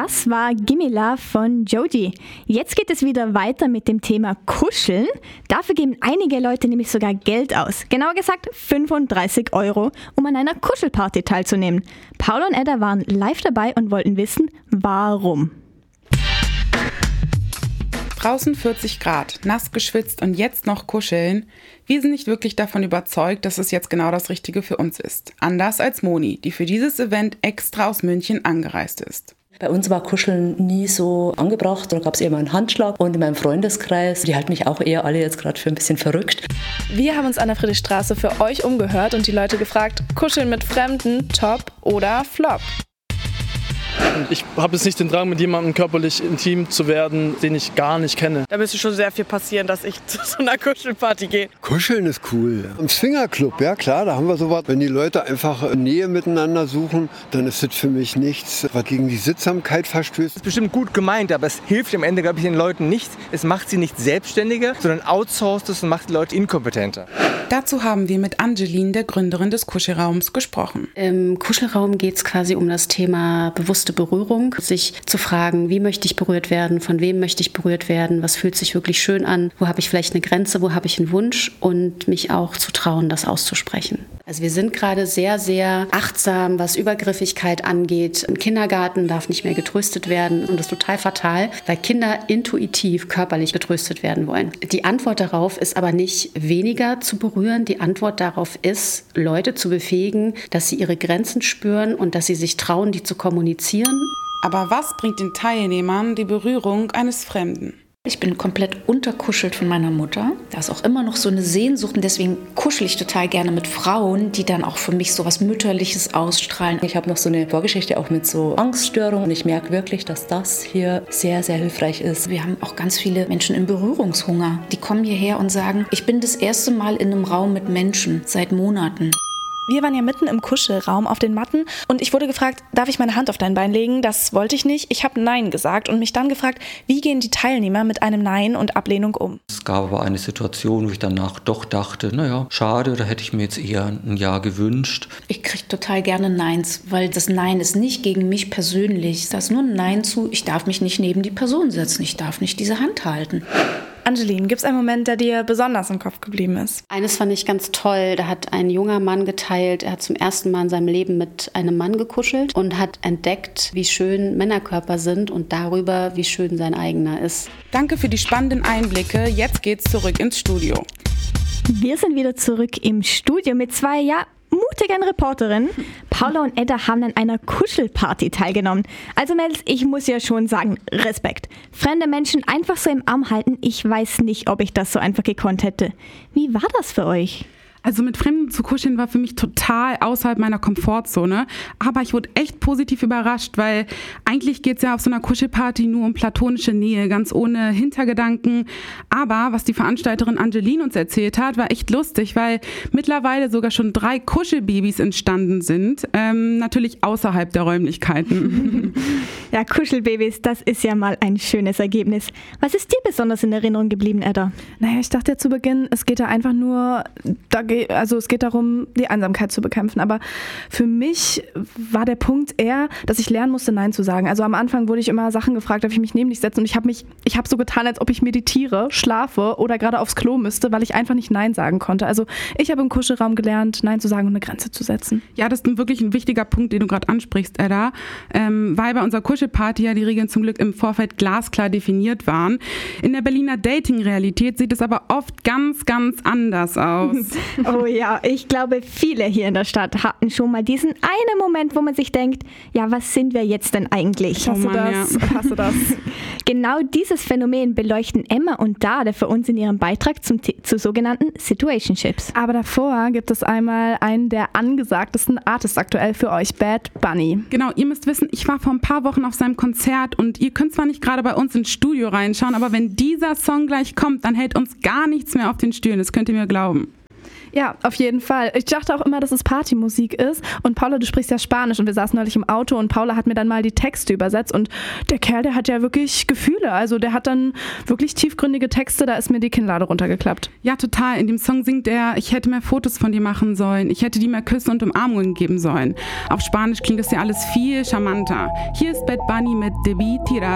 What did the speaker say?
Das war Gimme Love von Joji. Jetzt geht es wieder weiter mit dem Thema Kuscheln. Dafür geben einige Leute nämlich sogar Geld aus. Genauer gesagt 35 €, um an einer Kuschelparty teilzunehmen. Paul und Edda waren live dabei und wollten wissen, warum. Draußen 40 Grad, nass geschwitzt und jetzt noch kuscheln. Wir sind nicht wirklich davon überzeugt, dass es jetzt genau das Richtige für uns ist. Anders als Moni, die für dieses Event extra aus München angereist ist. Bei uns war Kuscheln nie so angebracht, da gab es eher mal einen Handschlag. Und in meinem Freundeskreis, die halten mich auch eher alle jetzt gerade für ein bisschen verrückt. Wir haben uns an der Friedrichstraße für euch umgehört und die Leute gefragt, Kuscheln mit Fremden, top oder flop? Ich habe jetzt nicht den Drang, mit jemandem körperlich intim zu werden, den ich gar nicht kenne. Da müsste schon sehr viel passieren, dass ich zu so einer Kuschelparty gehe. Kuscheln ist cool. Im Swingerclub, ja klar, da haben wir sowas. Wenn die Leute einfach Nähe miteinander suchen, dann ist das für mich nichts, was gegen die Sittsamkeit verstößt. Das ist bestimmt gut gemeint, aber es hilft am Ende, glaube ich, den Leuten nicht. Es macht sie nicht selbstständiger, sondern outsourced es und macht die Leute inkompetenter. Dazu haben wir mit Angeline, der Gründerin des Kuschelraums, gesprochen. Im Kuschelraum geht es quasi um das Thema bewusste Berührung, sich zu fragen, wie möchte ich berührt werden, von wem möchte ich berührt werden, was fühlt sich wirklich schön an, wo habe ich vielleicht eine Grenze, wo habe ich einen Wunsch und mich auch zu trauen, das auszusprechen. Also wir sind gerade sehr, sehr achtsam, was Übergriffigkeit angeht. Im Kindergarten darf nicht mehr getröstet werden und das ist total fatal, weil Kinder intuitiv körperlich getröstet werden wollen. Die Antwort darauf ist aber nicht weniger zu berühren, die Antwort darauf ist, Leute zu befähigen, dass sie ihre Grenzen spüren und dass sie sich trauen, die zu kommunizieren. Aber was bringt den Teilnehmern die Berührung eines Fremden? Ich bin komplett unterkuschelt von meiner Mutter. Da ist auch immer noch so eine Sehnsucht und deswegen kuschel ich total gerne mit Frauen, die dann auch für mich so was Mütterliches ausstrahlen. Ich habe noch so eine Vorgeschichte auch mit so Angststörungen und ich merke wirklich, dass das hier sehr, sehr hilfreich ist. Wir haben auch ganz viele Menschen im Berührungshunger. Die kommen hierher und sagen, ich bin das erste Mal in einem Raum mit Menschen seit Monaten. Wir waren ja mitten im Kuschelraum auf den Matten und ich wurde gefragt, darf ich meine Hand auf dein Bein legen? Das wollte ich nicht. Ich habe Nein gesagt und mich dann gefragt, wie gehen die Teilnehmer mit einem Nein und Ablehnung um? Es gab aber eine Situation, wo ich danach doch dachte, naja, schade, da hätte ich mir jetzt eher ein Ja gewünscht. Ich kriege total gerne Neins, weil das Nein ist nicht gegen mich persönlich. Da ist nur ein Nein zu, ich darf mich nicht neben die Person setzen, ich darf nicht diese Hand halten. Angeline, gibt es einen Moment, der dir besonders im Kopf geblieben ist? Eines fand ich ganz toll, da hat ein junger Mann geteilt, er hat zum ersten Mal in seinem Leben mit einem Mann gekuschelt und hat entdeckt, wie schön Männerkörper sind und darüber, wie schön sein eigener ist. Danke für die spannenden Einblicke, jetzt geht's zurück ins Studio. Wir sind wieder zurück im Studio mit zwei, mutigen Reporterinnen. Paula und Edda haben an einer Kuschelparty teilgenommen. Also Mädels, ich muss ja schon sagen, Respekt. Fremde Menschen einfach so im Arm halten, ich weiß nicht, ob ich das so einfach gekonnt hätte. Wie war das für euch? Also mit Fremden zu kuscheln war für mich total außerhalb meiner Komfortzone. Aber ich wurde echt positiv überrascht, weil eigentlich geht es ja auf so einer Kuschelparty nur um platonische Nähe, ganz ohne Hintergedanken. Aber was die Veranstalterin Angeline uns erzählt hat, war echt lustig, weil mittlerweile sogar schon 3 Kuschelbabys entstanden sind. Natürlich außerhalb der Räumlichkeiten. Ja, Kuschelbabys, das ist ja mal ein schönes Ergebnis. Was ist dir besonders in Erinnerung geblieben, Edda? Naja, ich dachte ja zu Beginn, es geht da einfach nur, es geht darum, die Einsamkeit zu bekämpfen. Aber für mich war der Punkt eher, dass ich lernen musste, Nein zu sagen. Also am Anfang wurde ich immer Sachen gefragt, darf ich mich neben dich setzen? Und ich habe so getan, als ob ich meditiere, schlafe oder gerade aufs Klo müsste, weil ich einfach nicht Nein sagen konnte. Also ich habe im Kuschelraum gelernt, Nein zu sagen und eine Grenze zu setzen. Ja, das ist wirklich ein wichtiger Punkt, den du gerade ansprichst, Edda. Weil bei unserer Kuschelparty ja die Regeln zum Glück im Vorfeld glasklar definiert waren. In der Berliner Dating-Realität sieht es aber oft ganz, ganz anders aus. Oh ja, ich glaube, viele hier in der Stadt hatten schon mal diesen einen Moment, wo man sich denkt, ja, was sind wir jetzt denn eigentlich? Ich hasse das. Genau dieses Phänomen beleuchten Emma und Dade für uns in ihrem Beitrag zu sogenannten Situationships. Aber davor gibt es einmal einen der angesagtesten Artists aktuell für euch, Bad Bunny. Genau, ihr müsst wissen, ich war vor ein paar Wochen auf seinem Konzert und ihr könnt zwar nicht gerade bei uns ins Studio reinschauen, aber wenn dieser Song gleich kommt, dann hält uns gar nichts mehr auf den Stühlen, das könnt ihr mir glauben. Ja, auf jeden Fall. Ich dachte auch immer, dass es Partymusik ist. Und Paula, du sprichst ja Spanisch und wir saßen neulich im Auto und Paula hat mir dann mal die Texte übersetzt und der Kerl, der hat ja wirklich Gefühle. Also der hat dann wirklich tiefgründige Texte, da ist mir die Kinnlade runtergeklappt. Ja, total. In dem Song singt er, ich hätte mehr Fotos von dir machen sollen, ich hätte dir mehr Küsse und Umarmungen geben sollen. Auf Spanisch klingt das ja alles viel charmanter. Hier ist Bad Bunny mit Debí Tirar